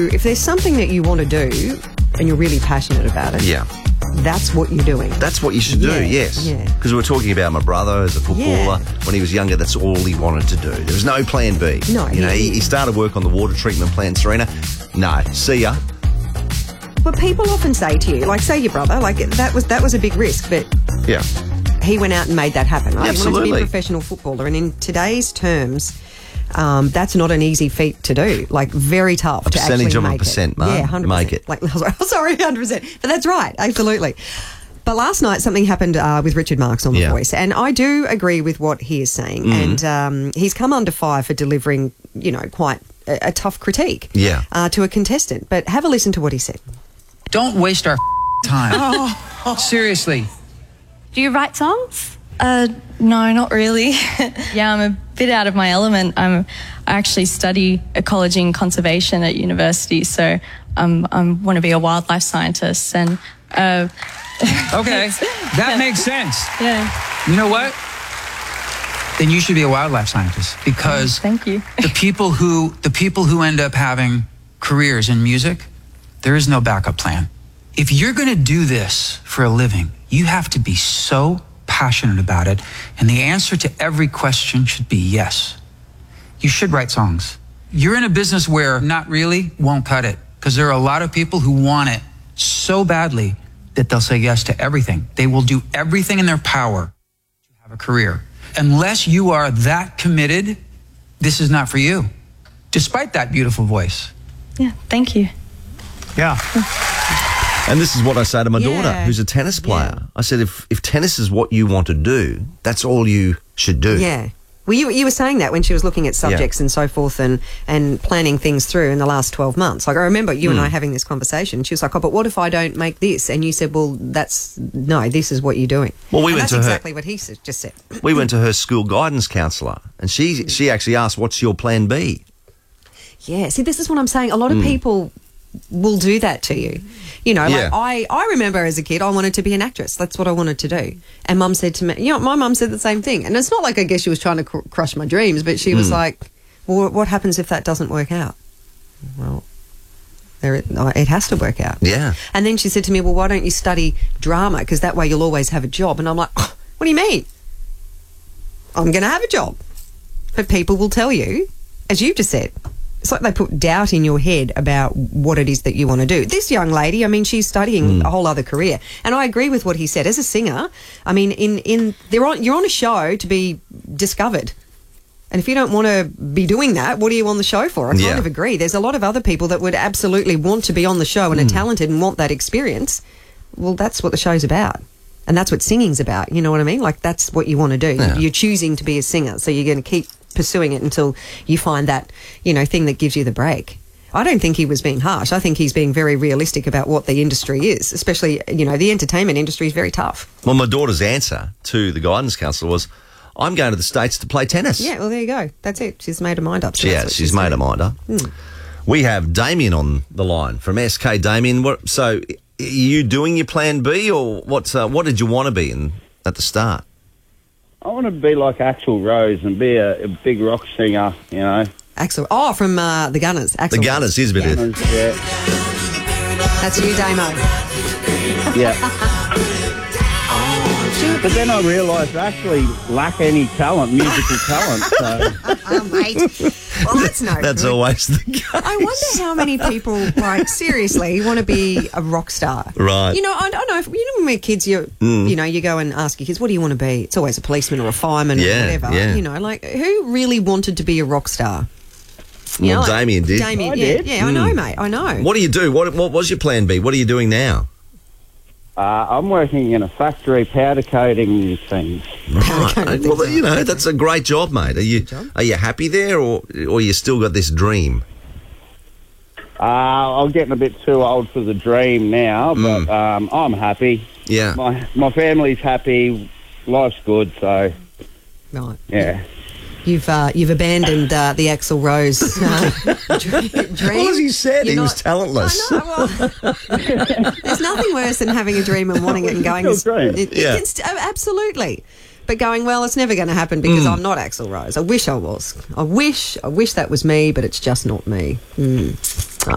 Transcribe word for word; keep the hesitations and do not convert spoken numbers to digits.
if there's something that you want to do and you're really passionate about it, Yeah. that's what you're doing. That's what you should do, Yeah, yes. yeah. Because we were talking about my brother as a footballer. Yeah. When he was younger, that's all he wanted to do. There was no plan B. No, You know, he- he, he started work on the water treatment plant, Serena. No, see ya. But people often say to you, like, say your brother, like, that was that was a big risk, but Yeah. he went out and made that happen. Right? He wanted to be Absolutely. a professional footballer. And in today's terms, um, that's not an easy feat to do. Like, very tough A to actually percentage of a make percent, it. Mark. Yeah, one hundred percent. Make it. Like, sorry, one hundred percent. But that's right, absolutely. But last night something happened uh, with Richard Marks on The Yeah. Voice, and I do agree with what he is saying. Mm. And um, he's come under fire for delivering, you know, quite a, a tough critique Yeah. uh, to a contestant. But have a listen to what he said. Don't waste our time. Seriously. Do you write songs? Uh, no, not really. Yeah, I'm a bit out of my element. I'm, I actually study ecology and conservation at university, so um, I want to be a wildlife scientist. And uh, Okay, that makes sense. yeah, You know what? Then you should be a wildlife scientist because thank you. the people who the people who end up having careers in music, there is no backup plan. If you're going to do this for a living, you have to be so passionate about it, and the answer to every question should be yes. You should write songs. You're in a business where not really won't cut it because there are a lot of people who want it so badly that they'll say yes to everything. They will do everything in their power to have a career. Unless you are that committed, this is not for you, despite that beautiful voice. Yeah, thank you. Yeah. And this is what I say to my Yeah. daughter, who's a tennis player. Yeah. I said, if, if tennis is what you want to do, that's all you should do. Yeah. Well, you, you were saying that when she was looking at subjects Yeah. and so forth and, and planning things through in the last twelve months. Like, I remember you Hmm. and I having this conversation. She was like, oh, but what if I don't make this? And you said, well, that's, no, this is what you're doing. Well, we And went that's to her- exactly what he s- just said. We went to her school guidance counsellor, and she she actually asked, what's your plan B? Yeah, see, this is what I'm saying. A lot of people will do that to you. You know, Hmm. Yeah. like I, I remember as a kid, I wanted to be an actress. That's what I wanted to do. And Mum said to me, you know, my mum said the same thing. And it's not like I guess she was trying to cr- crush my dreams, but she Hmm. was like, well, what happens if that doesn't work out? Well, there it, oh, it has to work out. Yeah. And then she said to me, well, why don't you study drama? Because that way you'll always have a job. And I'm like, oh, what do you mean? I'm going to have a job. But people will tell you, as you've just said, it's like they put doubt in your head about what it is that you want to do. This young lady, I mean, she's studying a whole other career. And I agree with what he said. As a singer, I mean, in, in they're on, you're on a show to be discovered. And if you don't want to be doing that, what are you on the show for? I kind Yeah. of agree. There's a lot of other people that would absolutely want to be on the show and are talented and want that experience. Well, that's what the show's about. And that's what singing's about. You know what I mean? Like, that's what you want to do. Yeah. You're choosing to be a singer. So you're going to keep pursuing it until you find that, you know, thing that gives you the break. I don't think he was being harsh. I think he's being very realistic about what the industry is, especially, you know, the entertainment industry is very tough. Well, my daughter's answer to the guidance counsellor was, I'm going to the States to play tennis. Yeah, well, there you go. That's it. She's made her mind up. So She that's has. what She's made her doing. mind up. We have Damien on the line from S K. Damien, what, so are you doing your plan B, or what, uh, what did you want to be in at the start? I want to be like Axl Rose and be a, a big rock singer, you know. Axel. Oh, from uh, the Gunners. The Axel. Gunners is a bit And, of... yeah, That's you, Damo. yeah. But then I realised I actually lack any talent, musical talent. So Oh, mate. Well, that's no That's good. always the case. I wonder how many people, like, seriously, want to be a rock star. Right. You know, I don't know. If, you know, when we're kids, you you know, you go and ask your kids, what do you want to be? It's always a policeman or a fireman Yeah, or whatever. yeah. You know, like, who really wanted to be a rock star? You Well, know, like, Damien did. Damien, I yeah, did. yeah, I know, mate. I know. What do you do? What, what was your plan B? What are you doing now? uh, I'm working in a factory powder coating things. Right. coating Well, things you know, that's a great job, mate. Are you job. are you happy there, or or you still got this dream? Uh, I'm getting a bit too old for the dream now, but um, I'm happy. Yeah. My my family's happy. Life's good, so Right. yeah. You've uh, you've abandoned uh, the Axl Rose uh, dream. Well, as he said, You're he was not- talentless. I know, well, there's nothing worse than having a dream and wanting it and going. Still a dream. It, Yeah. it's, uh, absolutely. But going, well, it's never going to happen because I'm not Axl Rose. I wish I was. I wish, I wish that was me, but it's just not me. Mm.